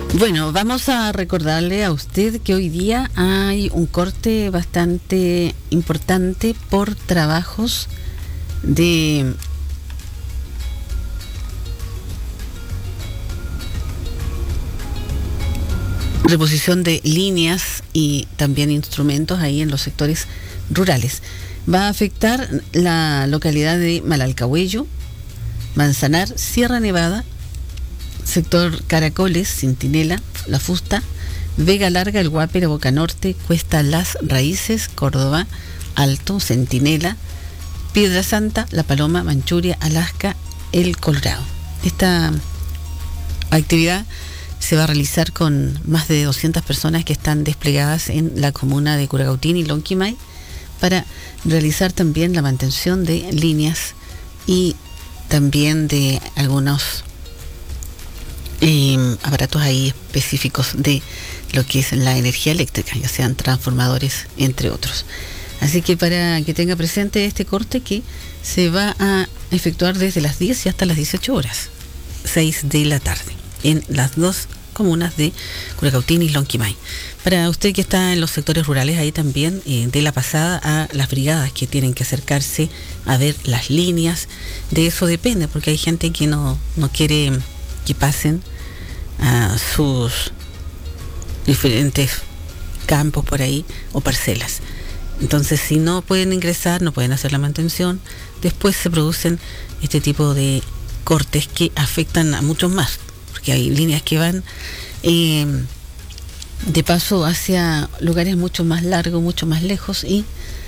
Bueno, vamos a recordarle a usted que hoy día hay un corte bastante importante por trabajos de reposición de líneas y también instrumentos ahí en los sectores rurales. Va a afectar la localidad de Malalcahuello, Manzanar, Sierra Nevada, sector Caracoles, Centinela, La Fusta, Vega Larga, El Guápera, Boca Norte, Cuesta Las Raíces, Córdoba, Alto, Centinela, Piedra Santa, La Paloma, Manchuria, Alaska, El Colorado. Esta actividad se va a realizar con más de 200 personas que están desplegadas en la comuna de Curacautín y Lonquimay para realizar también la mantención de líneas y también de algunos aparatos ahí específicos de lo que es la energía eléctrica, ya sean transformadores, entre otros. Así que para que tenga presente este corte que se va a efectuar desde las 10 y hasta las 18 horas, 6 de la tarde, en las dos comunas de Curacautín y Lonquimay. Para usted que está en los sectores rurales, ahí también de la pasada a las brigadas que tienen que acercarse a ver las líneas. De eso depende, porque hay gente que no quiere que pasen a sus diferentes campos por ahí o parcelas. Entonces, si no pueden ingresar, no pueden hacer la mantención, después se producen este tipo de cortes que afectan a muchos más, porque hay líneas que van de paso hacia lugares mucho más largos, mucho más lejos, y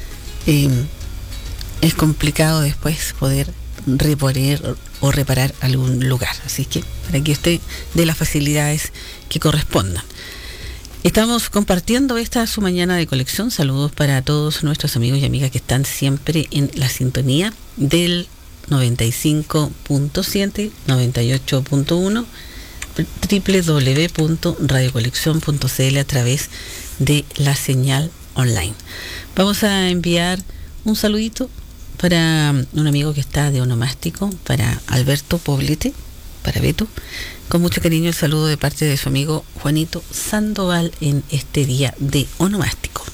es complicado después poder reponer o reparar algún lugar. Así que para que usted dé las facilidades que correspondan. Estamos compartiendo esta su mañana de colección. Saludos para todos nuestros amigos y amigas que están siempre en la sintonía del 95.7, 98.1, www.radiocolección.cl a través de la señal online. Vamos a enviar un saludito para un amigo que está de onomástico, para Alberto Poblete, para Beto, con mucho cariño el saludo de parte de su amigo Juanito Sandoval en este día de onomástico.